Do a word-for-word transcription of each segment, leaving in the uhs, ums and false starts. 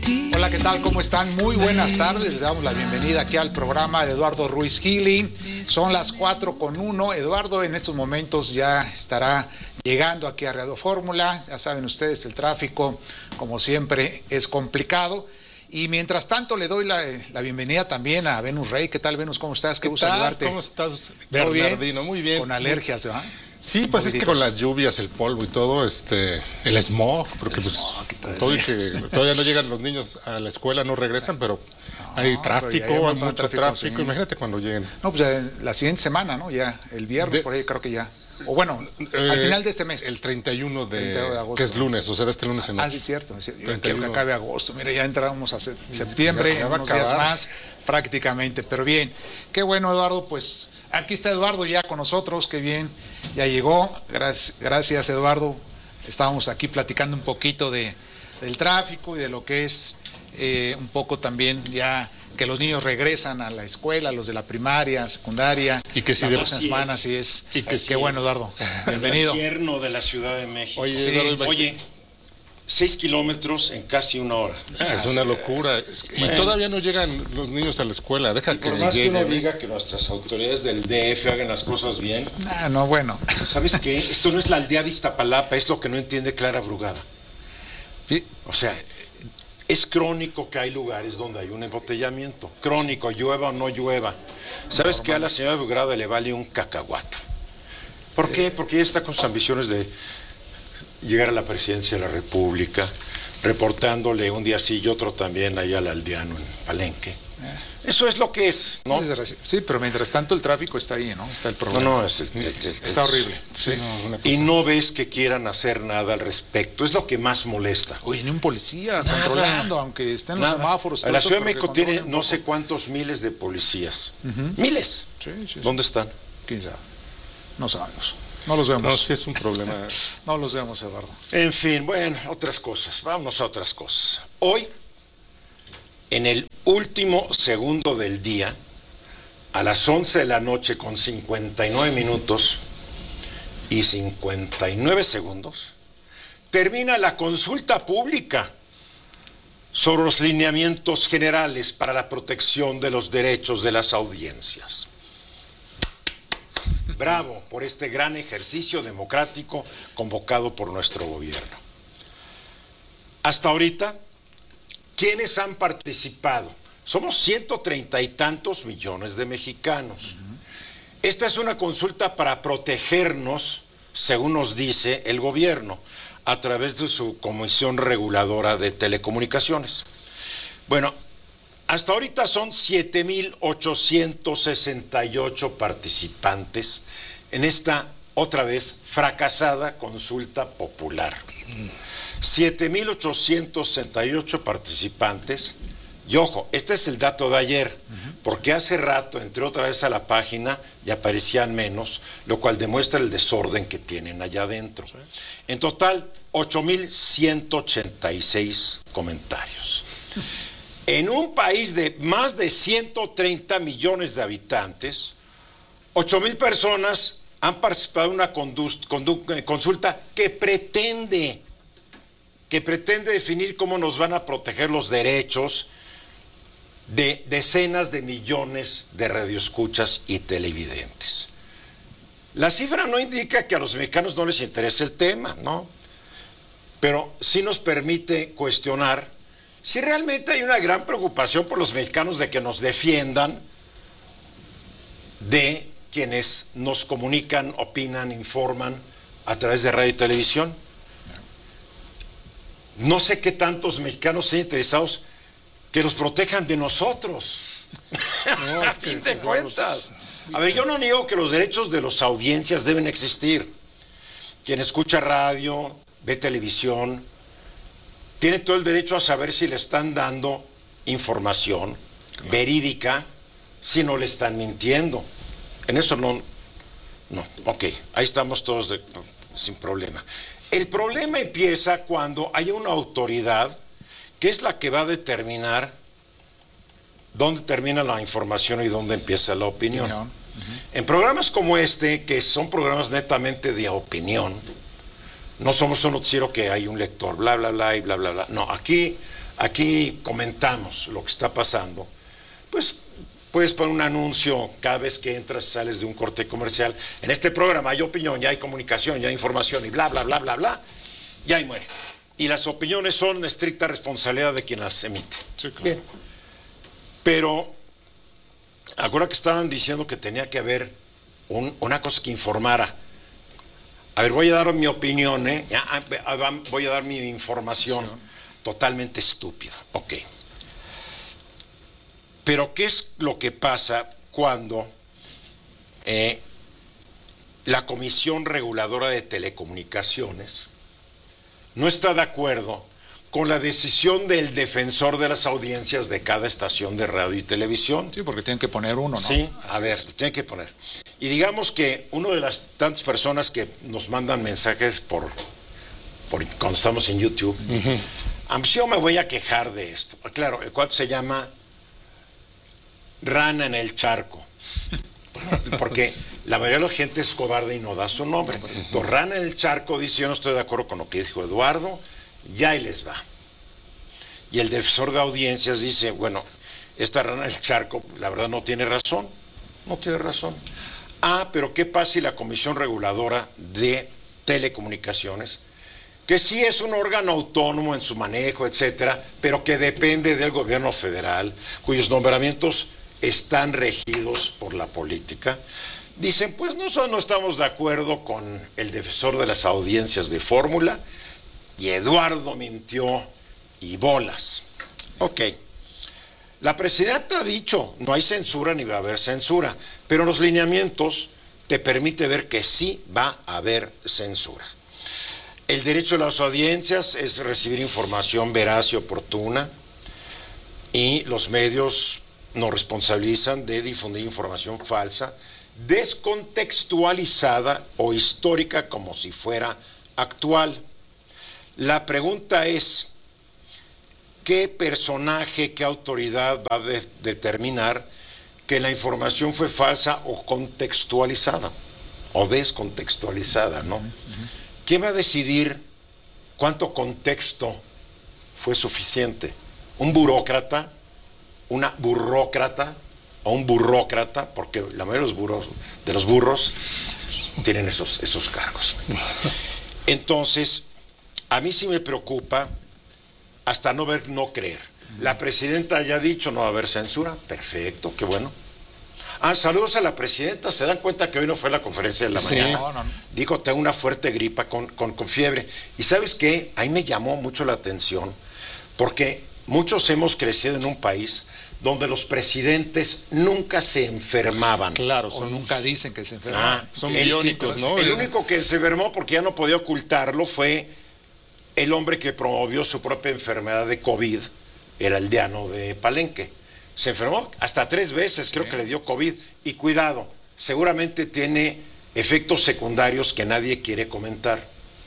Hola, ¿qué tal? ¿Cómo están? Muy buenas tardes. Les damos la bienvenida aquí al programa de Eduardo Ruiz Gili. Son las cuatro con uno. Eduardo en estos momentos ya estará llegando aquí a Radio Fórmula. Ya saben ustedes, el tráfico, como siempre, es complicado. Y mientras tanto le doy la, la bienvenida también a Venus Rey. ¿Qué tal, Venus? ¿Cómo estás? Qué gusto saludarte. ¿Cómo estás, Bernardino? Muy bien. Con alergias, ¿verdad? Sí, pues es que con las lluvias, el polvo y todo, este, el smog, porque el pues smog, todo y que todavía no llegan los niños a la escuela, no regresan, pero no, hay tráfico, pero hay, hay mucho tráfico, tráfico sí. Imagínate cuando lleguen. No, pues ya la siguiente semana, ¿no? Ya el viernes, de, por ahí creo que ya. O bueno, eh, al final de este mes. El treinta y uno de, treinta de agosto, que es lunes, o sea, este lunes en noche. Ah, sí, cierto. Yo quiero que acabe agosto. Mira, ya entramos a septiembre, ya, ya unos días más, prácticamente. Pero bien, qué bueno, Eduardo, pues aquí está Eduardo ya con nosotros, qué bien, ya llegó. Gracias, gracias Eduardo. Estábamos aquí platicando un poquito de, del tráfico y de lo que es eh, un poco también ya que los niños regresan a la escuela, los de la primaria, secundaria, y que si la de próxima semana, así es. Y que qué bueno, Eduardo. Bienvenido. El infierno de la Ciudad de México. Oye, sí. Eduardo, Oye, seis kilómetros en casi una hora. Ah, es una locura. Es que, y bueno, todavía no llegan los niños a la escuela. Deja y que por más llegue. que uno diga que nuestras autoridades del D F hagan las cosas bien. Ah, no, bueno. ¿Sabes qué? Esto no es la aldea de Iztapalapa, es lo que no entiende Clara Brugada. Sí. O sea, es crónico que hay lugares donde hay un embotellamiento. Crónico, llueva o no llueva. ¿Sabes Normal. qué? A la señora Brugada le vale un cacahuato. ¿Por qué? Porque ella está con sus ambiciones de llegar a la presidencia de la República, reportándole un día sí y otro también ahí al aldeano en Palenque. Eso es lo que es, ¿no? Sí, pero mientras tanto el tráfico está ahí, ¿no? Está el problema. No, no, es, es, es, está es, horrible. Sí. No, y no ves que quieran hacer nada al respecto. Es lo que más molesta. Oye, ni un policía nada, controlando, aunque estén los semáforos. La Ciudad de México tiene no sé cuántos miles de policías. Uh-huh. Miles. Sí, sí, ¿Dónde sí. están? ¿Quién sabe? No sabemos. No los vemos. No, sí es un problema. No los vemos, Eduardo. En fin, bueno, otras cosas. Vámonos a otras cosas. Hoy, en el último segundo del día, a las once de la noche con cincuenta y nueve minutos y cincuenta y nueve segundos, termina la consulta pública sobre los lineamientos generales para la protección de los derechos de las audiencias. Bravo por este gran ejercicio democrático convocado por nuestro gobierno. Hasta ahorita, ¿quiénes han participado? Somos ciento treinta y tantos millones de mexicanos. Uh-huh. Esta es una consulta para protegernos, según nos dice el gobierno, a través de su Comisión Reguladora de Telecomunicaciones. Bueno, hasta ahorita son siete mil ochocientos sesenta y ocho participantes en esta, otra vez, fracasada consulta popular. siete mil ochocientos sesenta y ocho participantes. Y ojo, este es el dato de ayer, porque hace rato entré otra vez a la página y aparecían menos, lo cual demuestra el desorden que tienen allá adentro. En total, ocho mil ciento ochenta y seis comentarios. En un país de más de ciento treinta millones de habitantes, ocho mil personas han participado en una condu- condu- consulta que pretende, que pretende definir cómo nos van a proteger los derechos de decenas de millones de radioescuchas y televidentes. La cifra no indica que a los mexicanos no les interese el tema, ¿no? Pero sí nos permite cuestionar si realmente hay una gran preocupación por los mexicanos de que nos defiendan de quienes nos comunican, opinan, informan a través de radio y televisión. No sé qué tantos mexicanos estén interesados que los protejan de nosotros. No, a fin de cuentas. A ver, yo no niego que los derechos de las audiencias deben existir. Quien escucha radio, ve televisión, tiene todo el derecho a saber si le están dando información claro. verídica, si no le están mintiendo. En eso no, no, ok, ahí estamos todos de, sin problema. El problema empieza cuando hay una autoridad que es la que va a determinar dónde termina la información y dónde empieza la opinión. Uh-huh. En programas como este, que son programas netamente de opinión, no somos un noticiero que hay un lector, bla, bla, bla, y bla, bla, bla. No, aquí aquí comentamos lo que está pasando, pues puedes poner un anuncio cada vez que entras y sales de un corte comercial. En este programa hay opinión, ya hay comunicación, ya hay información y bla, bla, bla, bla, bla, y ahí muere. Y las opiniones son de estricta responsabilidad de quien las emite. Sí, claro. Bien. Pero, ahora que estaban diciendo que tenía que haber un, una cosa que informara. A ver, voy a dar mi opinión, ¿eh? Ya, voy a dar mi información. Sí. Totalmente estúpido. Ok. Pero, ¿qué es lo que pasa cuando eh, la Comisión Reguladora de Telecomunicaciones no está de acuerdo con la decisión del defensor de las audiencias de cada estación de radio y televisión? Sí, porque tienen que poner uno, ¿no? Sí, Así a ver, es. tienen que poner. Y digamos que una de las tantas personas que nos mandan mensajes por, por cuando estamos en YouTube, uh-huh. ah, pues yo me voy a quejar de esto. Claro, el cual se llama Rana en el Charco. Porque la mayoría de la gente es cobarde y no da su nombre. Entonces, Rana en el Charco dice: yo no estoy de acuerdo con lo que dijo Eduardo, ya ahí les va. Y el defensor de audiencias dice: bueno, esta Rana en el Charco, la verdad, no tiene razón. No tiene razón. Ah, pero ¿qué pasa si la Comisión Reguladora de Telecomunicaciones, que sí es un órgano autónomo en su manejo, etcétera, pero que depende del gobierno federal, cuyos nombramientos están regidos por la política, dicen: pues nosotros no estamos de acuerdo con el defensor de las audiencias de Fórmula, y Eduardo mintió y bolas. Ok. La presidenta ha dicho: no hay censura ni va a haber censura, pero los lineamientos te permite ver que sí va a haber censura. El derecho de las audiencias es recibir información veraz y oportuna, y los medios nos responsabilizan de difundir información falsa, descontextualizada o histórica como si fuera actual. La pregunta es: ¿qué personaje, qué autoridad va a de- determinar que la información fue falsa o contextualizada o descontextualizada, ¿no? Uh-huh. ¿Quién va a decidir cuánto contexto fue suficiente? ¿Un burócrata? ¿Una burrócrata? ¿O un burrócrata? Porque la mayoría de los burros, de los burros tienen esos, esos cargos. Entonces, a mí sí me preocupa hasta no ver, no creer. La presidenta ya ha dicho: no va a haber censura. Perfecto, qué bueno. Ah, saludos a la presidenta. Se dan cuenta que hoy no fue la conferencia de la sí. mañana. No, no, no. Dijo: tengo una fuerte gripa con, con, con fiebre. Y ¿sabes qué? Ahí me llamó mucho la atención, porque muchos hemos crecido en un país donde los presidentes nunca se enfermaban. Claro, O son, nunca dicen que se enferman. Ah, son el- biónicos, ¿no? El único que se enfermó porque ya no podía ocultarlo fue el hombre que promovió su propia enfermedad de COVID, el aldeano de Palenque. Se enfermó hasta tres veces, creo Sí. que le dio COVID. Y cuidado, seguramente tiene efectos secundarios que nadie quiere comentar.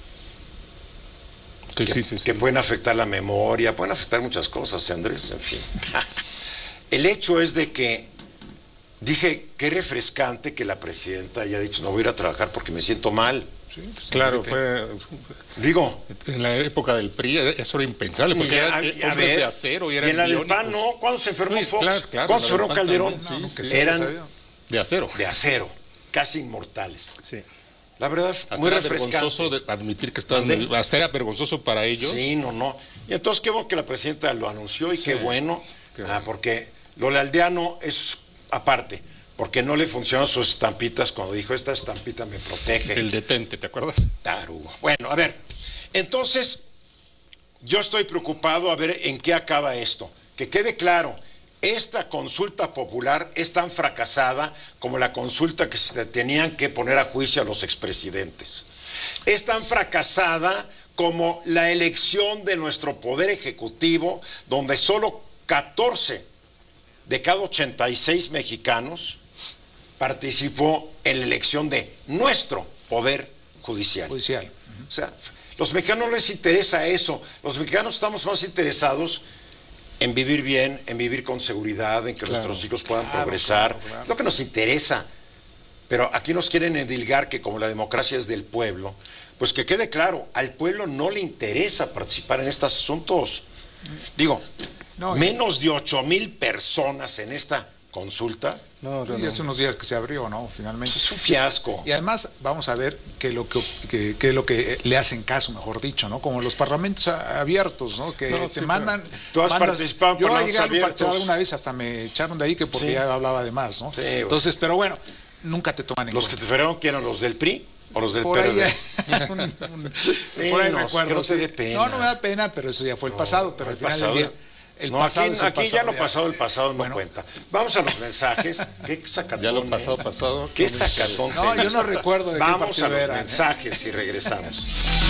Que que, sí, sí, sí. que pueden afectar la memoria, pueden afectar muchas cosas, ¿eh, Andrés? En fin. El hecho es de que dije: qué refrescante que la presidenta haya dicho: no voy a ir a trabajar porque me siento mal. Sí, pues, Claro, sí, fue Digo, en la época del P R I, eso era impensable, porque y a- eran y a hombres ver, de acero y y eran en la del biónicos. PAN no. ¿Cuándo se enfermó Sí, Fox? claro, claro, ¿Cuándo se la del enfermó PAN Calderón? también, sí, que sí. sí, Eran sabía. De acero. de acero, casi inmortales. Sí. La verdad, Hasta muy era refrescante. vergonzoso de admitir que estaban, ¿Mande? hasta era vergonzoso para ellos. Sí, no, no. Y entonces qué bueno que la presidenta lo anunció, y Sí, qué bueno, qué ah, bueno. porque lo de aldeano es aparte, porque no le funcionan sus estampitas cuando dijo: esta estampita me protege. El detente, ¿te acuerdas? Tarugo. Bueno, a ver, entonces yo estoy preocupado a ver en qué acaba esto. Que quede claro, esta consulta popular es tan fracasada como la consulta que se tenían que poner a juicio a los expresidentes. Es tan fracasada como la elección de nuestro poder ejecutivo, donde solo catorce de cada ochenta y seis mexicanos participó en la elección de nuestro poder judicial. Judicial. O sea, los mexicanos no les interesa eso. Los mexicanos estamos más interesados en vivir bien, en vivir con seguridad, en que Claro, nuestros hijos puedan claro, progresar. claro, claro. Es lo que nos interesa. Pero aquí nos quieren endilgar que como la democracia es del pueblo, pues que quede claro, al pueblo no le interesa participar en estos asuntos. Digo, No, menos de ocho mil personas en esta consulta. No, no, y no. hace unos días que se abrió, ¿no? Finalmente. Es un fiasco. Y además vamos a ver qué lo que, que, que lo que le hacen caso, mejor dicho, ¿no? Como los parlamentos abiertos, ¿no? Que No, te sí, mandan. tú has mandas, participado en yo parlamentos llegué a abiertos. participar alguna vez, hasta me echaron de ahí que porque Sí. ya hablaba de más, ¿no? Sí, Entonces, pero bueno, nunca te toman en Los que cuenta. te fueron, ¿quién eran? ¿Los del P R I o los del Por P R D? ahí, un- un- Sí, por ahí no, recuerdo. que no te sí. dé pena. No, no me da pena, pero eso ya fue el pasado. Pero No, al el final pasado. del día, el no, pasado aquí, es el aquí ya pasado, lo pasado, el pasado no Bueno. cuenta. Vamos a los mensajes. Qué sacatón. Ya lo ¿eh? pasado, pasado. Qué sacatón. No, yo tenés. no recuerdo de qué Vamos partido a los era, ¿eh? mensajes y regresamos.